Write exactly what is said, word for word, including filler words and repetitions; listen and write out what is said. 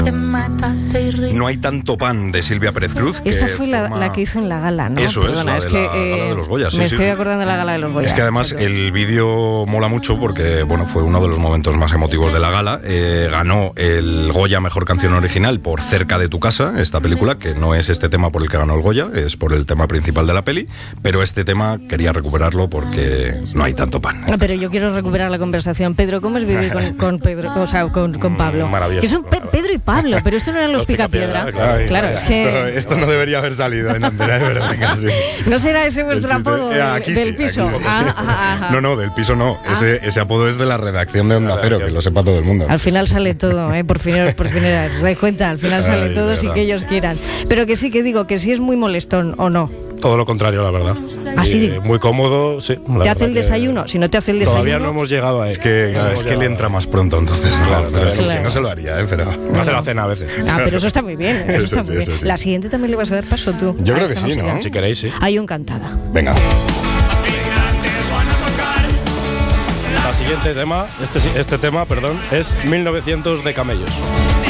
No hay tanto pan, de Silvia Pérez Cruz. Esta que fue la, forma... la que hizo en la gala, ¿no? Eso Perdona, es, la es de que, la eh, gala de los Goya. Sí, me sí, estoy sí. acordando de la gala de los Goya. Es que además el vídeo mola mucho porque, bueno, fue uno de los momentos más emotivos de la gala. Eh, ganó el Goya Mejor Canción Original por Cerca de tu casa, esta película, que no es este tema por el que ganó el Goya, es por el tema principal de la peli, pero este tema quería recuperarlo porque no hay tanto pan. No, pero yo quiero recuperar la conversación. Pedro, ¿cómo es vivir con, con Pedro, o sea, con, con Pablo? Maravilloso. Que son Pe- Pedro y Pablo, pero esto no eran los, Los Picapiedra. Picapiedra, Ay, claro, vaya, es que... Esto, esto no debería haber salido en Antena, de verdad, casi. ¿No será ese vuestro El chiste- apodo eh, del, aquí del sí, piso? aquí sí. Ah, ah, ah. No, no, del piso no. Ah. Ese, ese apodo es de la redacción de Onda Cero, que lo sepa todo el mundo. Al Sí, final sí. sale todo, ¿eh? Por fin, por fin, os dais cuenta, al final sale Ay, todo de sin verdad. que ellos quieran. Pero que sí, que digo, que sí es muy molestón, ¿o no? Todo lo contrario, la verdad. Así Eh, muy cómodo, sí. ¿Te hace el desayuno? Si no te hace el desayuno... Todavía no hemos llegado a Es que, No claro, hemos es que él llegado entra a- más pronto, entonces. No, Claro, pero claro. sí, sí, no se lo haría, ¿eh? Pero... Me hace la cena a veces. Ah, pero eso está muy bien, eso Eso está sí, muy bien. eso sí. La siguiente también le vas a dar paso tú. Yo a creo que esta sí, ¿no? música. Si queréis, sí. Hay un cantada. Venga. La siguiente tema, este, este tema, perdón, es mil novecientos de Camellos.